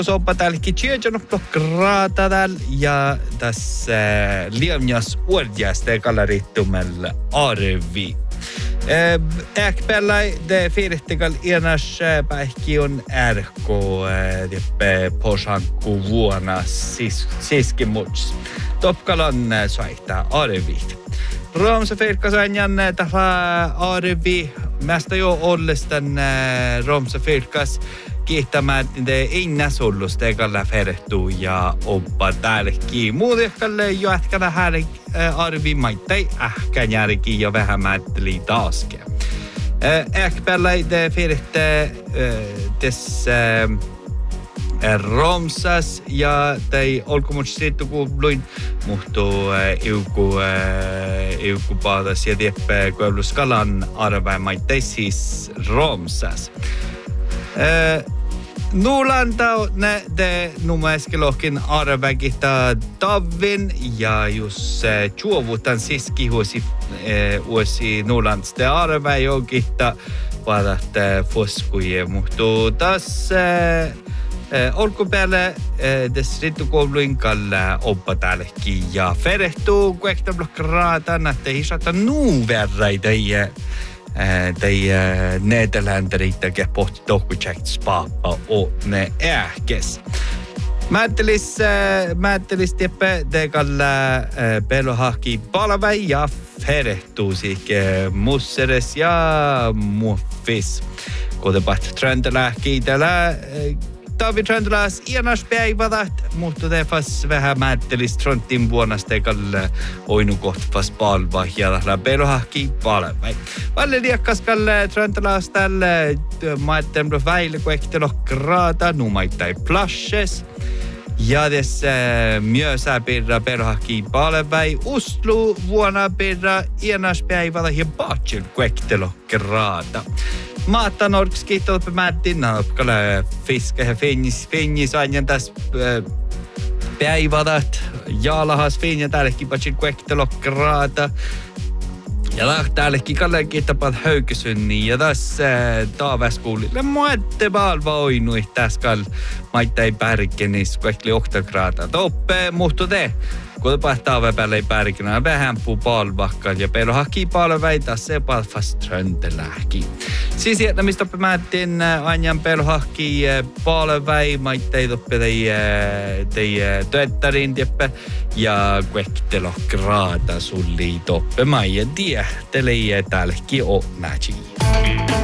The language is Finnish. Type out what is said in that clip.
Soppa täälläkin tiedonoppokraatadal ja tässä liemjas uudjasta kalarittumella arvi. Äkpällai de fiirittikal ienas päihki on ärko posankku vuonna siskimuts. Topkalan saittaa arvit. Romsa firkasanjan tällä arvi. Mästä jo ollestan Romsa firkas. Kiittämään innas ollusta ekalla ferehtuu ja oppa täälläkin. Muutekalle jo ätkänä häällik arvi maittai ähkän järkiin ja vähän määtteli taaskia. Äkpällai de ferehtä tässä Romsas ja tai olkomuts siitä kun luin muhtuu iuku paadas ja tieppä kouluskalan arvaa maittai siis Romsas. Nuulantau ne de numäskelohkin arväkitä tavin ja jos juovutan siski uusi nuulanste arvä jokita varat foskuje muhtuu taas olkupäälle des rittukouluin kalla oppa täälläkin ja ferehtuu kuektablokraatan että hisata nuuverraita tai Nederländerita ke pohti tohkutsekt spaappa o ne ähkes. Määttelis tieppä tekalla pelohahki palvai ja ferehtuu siike musseres ja muffis. Kotepat tröntelähki tällä Tavi trönteläs ienas päivädat, mutta tefas vähän määttelis tröntin vuonnas tekalla oinukohtfas palva ja tällä pelohahki palvai. Valle liekkaskalle trönteläs tällä maittemlo väille kuektelo kraata numaittai plashes. Ja tässä myösä pirra pelohahki palvai uslu vuonna pirra ienas päiväda ja baatsil kuektelo kraata. Maatan orks kiittolpe määttin, naapkale fiska ja finnis aina tässä päivädat. Jaalahas finja täällekin patsin kuektelokraata. Ja täällekin kalleen kiittapat höykysynni ja tässä taaväskuulille muette palva oinui täskal maittai pärkenis kuekteli oktokraata. Toppe muhtu te. Kun taava päälle ei pärkinä, vähän puu palvakkaan ja pelohahki palveita se palfas tröntelähki. Siis että mistä määttiin ajan pelohahki palvei, maittei toppe tei töttärin tieppä ja kuektelo kraata sulli toppe maija tie, teille täälläkin o näji.